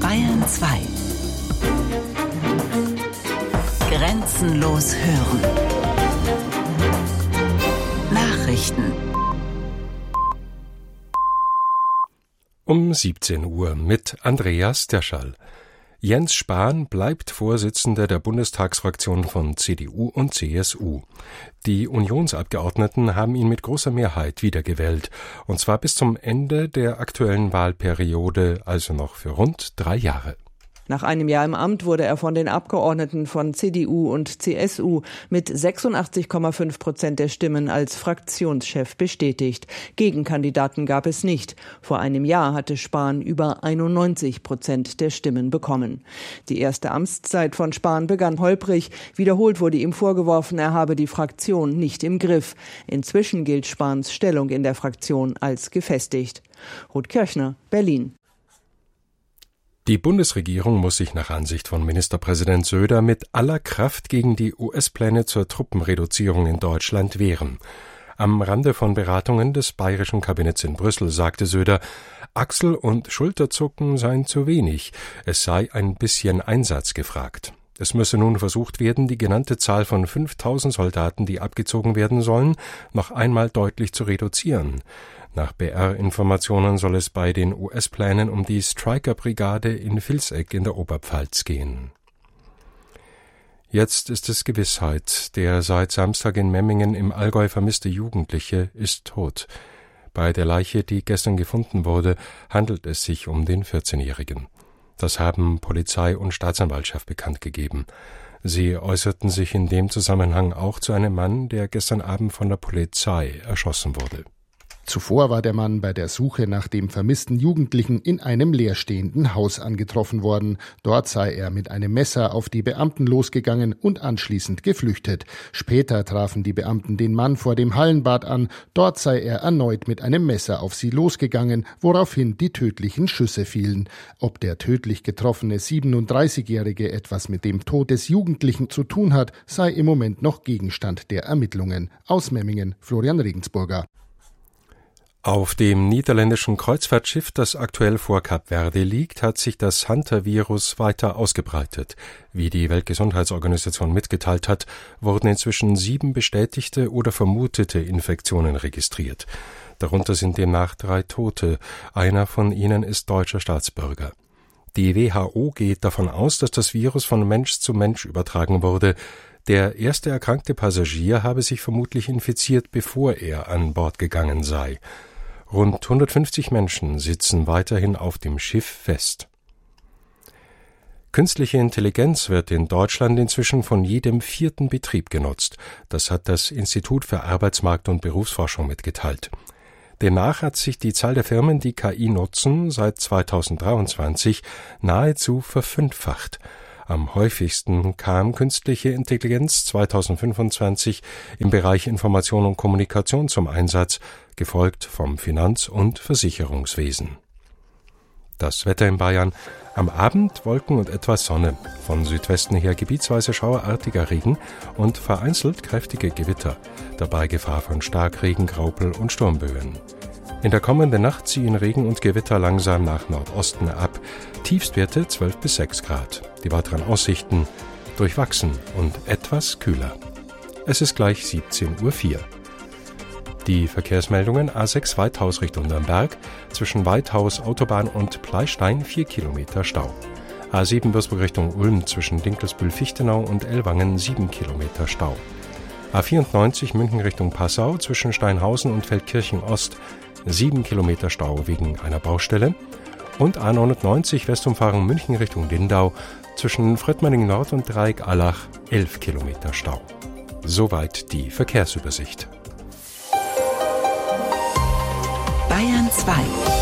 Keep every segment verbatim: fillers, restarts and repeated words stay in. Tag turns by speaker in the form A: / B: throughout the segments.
A: Bayern zwei. Grenzenlos hören. Nachrichten.
B: Um siebzehn Uhr mit Andreas Derschall. Jens Spahn bleibt Vorsitzender der Bundestagsfraktion von C D U und C S U. Die Unionsabgeordneten haben ihn mit großer Mehrheit wiedergewählt, und zwar bis zum Ende der aktuellen Wahlperiode, also noch für rund drei Jahre.
C: Nach einem Jahr im Amt wurde er von den Abgeordneten von C D U und C S U mit sechsundachtzig Komma fünf Prozent der Stimmen als Fraktionschef bestätigt. Gegenkandidaten gab es nicht. Vor einem Jahr hatte Spahn über einundneunzig Prozent der Stimmen bekommen. Die erste Amtszeit von Spahn begann holprig. Wiederholt wurde ihm vorgeworfen, er habe die Fraktion nicht im Griff. Inzwischen gilt Spahns Stellung in der Fraktion als gefestigt. Ruth Kirchner, Berlin.
B: Die Bundesregierung muss sich nach Ansicht von Ministerpräsident Söder mit aller Kraft gegen die U S-Pläne zur Truppenreduzierung in Deutschland wehren. Am Rande von Beratungen des bayerischen Kabinetts in Brüssel sagte Söder, Achsel- und Schulterzucken seien zu wenig, es sei ein bisschen Einsatz gefragt. Es müsse nun versucht werden, die genannte Zahl von fünftausend Soldaten, die abgezogen werden sollen, noch einmal deutlich zu reduzieren. Nach B R-Informationen soll es bei den U S-Plänen um die Stryker-Brigade in Vilseck in der Oberpfalz gehen. Jetzt ist es Gewissheit. Der seit Samstag in Memmingen im Allgäu vermisste Jugendliche ist tot. Bei der Leiche, die gestern gefunden wurde, handelt es sich um den vierzehnjährigen. Das haben Polizei und Staatsanwaltschaft bekannt gegeben. Sie äußerten sich in dem Zusammenhang auch zu einem Mann, der gestern Abend von der Polizei erschossen wurde.
D: Zuvor war der Mann bei der Suche nach dem vermissten Jugendlichen in einem leerstehenden Haus angetroffen worden. Dort sei er mit einem Messer auf die Beamten losgegangen und anschließend geflüchtet. Später trafen die Beamten den Mann vor dem Hallenbad an. Dort sei er erneut mit einem Messer auf sie losgegangen, woraufhin die tödlichen Schüsse fielen. Ob der tödlich getroffene siebenunddreißigjährige etwas mit dem Tod des Jugendlichen zu tun hat, sei im Moment noch Gegenstand der Ermittlungen. Aus Memmingen, Florian Regensburger.
B: Auf dem niederländischen Kreuzfahrtschiff, das aktuell vor Kap Verde liegt, hat sich das Hunter-Virus weiter ausgebreitet. Wie die Weltgesundheitsorganisation mitgeteilt hat, wurden inzwischen sieben bestätigte oder vermutete Infektionen registriert. Darunter sind demnach drei Tote. Einer von ihnen ist deutscher Staatsbürger. Die W H O geht davon aus, dass das Virus von Mensch zu Mensch übertragen wurde. Der erste erkrankte Passagier habe sich vermutlich infiziert, bevor er an Bord gegangen sei. Rund hundertfünfzig Menschen sitzen weiterhin auf dem Schiff fest. Künstliche Intelligenz wird in Deutschland inzwischen von jedem vierten Betrieb genutzt. Das hat das Institut für Arbeitsmarkt- und Berufsforschung mitgeteilt. Demnach hat sich die Zahl der Firmen, die K I nutzen, seit zweitausenddreiundzwanzig nahezu verfünffacht. Am häufigsten kam künstliche Intelligenz zweitausendfünfundzwanzig im Bereich Information und Kommunikation zum Einsatz, gefolgt vom Finanz- und Versicherungswesen. Das Wetter in Bayern: am Abend Wolken und etwas Sonne, von Südwesten her gebietsweise schauerartiger Regen und vereinzelt kräftige Gewitter, dabei Gefahr von Starkregen, Graupel und Sturmböen. In der kommenden Nacht ziehen Regen und Gewitter langsam nach Nordosten ab, Tiefstwerte zwölf bis sechs Grad. Die weiteren Aussichten: durchwachsen und etwas kühler. Es ist gleich siebzehn Uhr vier. Die Verkehrsmeldungen: A sechs Weithaus Richtung Nürnberg, zwischen Weithaus, Autobahn und Pleistein vier Kilometer Stau. A sieben Würzburg Richtung Ulm, zwischen Dinkelsbühl-Fichtenau und Ellwangen sieben Kilometer Stau. A vierundneunzig München Richtung Passau, zwischen Steinhausen und Feldkirchen Ost sieben Kilometer Stau wegen einer Baustelle. Und A neunundneunzig Westumfahrung München Richtung Lindau, zwischen Fröttmanning Nord und Dreieck-Allach elf Kilometer Stau. Soweit die Verkehrsübersicht.
A: Bayern zwei.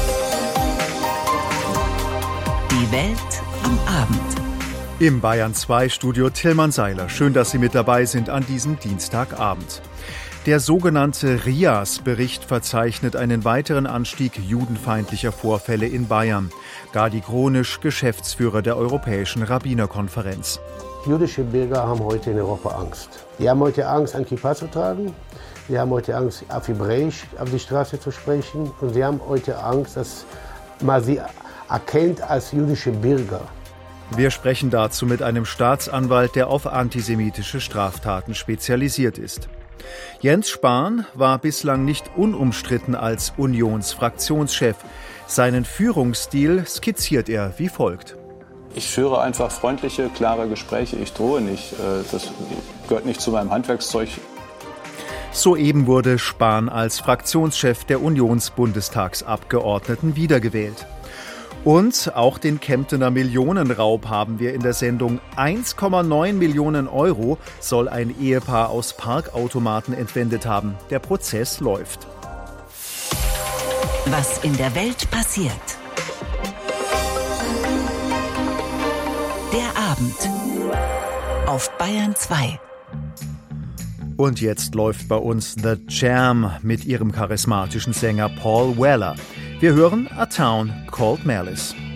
A: Die Welt am Abend.
E: Im Bayern zwei Studio Tillmann Seiler. Schön, dass Sie mit dabei sind an diesem Dienstagabend. Der sogenannte R I A S-Bericht verzeichnet einen weiteren Anstieg judenfeindlicher Vorfälle in Bayern. Gadi Kronisch, Geschäftsführer der Europäischen Rabbinerkonferenz.
F: Jüdische Bürger haben heute in Europa Angst. Die haben heute Angst, ein Kippa zu tragen. Die haben heute Angst, auf Hebräisch auf die Straße zu sprechen. Und sie haben heute Angst, dass man sie erkennt als jüdische Bürger.
E: Wir sprechen dazu mit einem Staatsanwalt, der auf antisemitische Straftaten spezialisiert ist. Jens Spahn war bislang nicht unumstritten als Unionsfraktionschef. Seinen Führungsstil skizziert er wie folgt.
G: Ich führe einfach freundliche, klare Gespräche. Ich drohe nicht. Das gehört nicht zu meinem Handwerkszeug.
E: Soeben wurde Spahn als Fraktionschef der Unionsbundestagsabgeordneten wiedergewählt. Und auch den Kemptener Millionenraub haben wir in der Sendung. eins Komma neun Millionen Euro soll ein Ehepaar aus Parkautomaten entwendet haben. Der Prozess läuft.
A: Was in der Welt passiert. Der Abend auf Bayern zwei.
E: Und jetzt läuft bei uns The Jam mit ihrem charismatischen Sänger Paul Weller. Wir hören A Town Called Malice.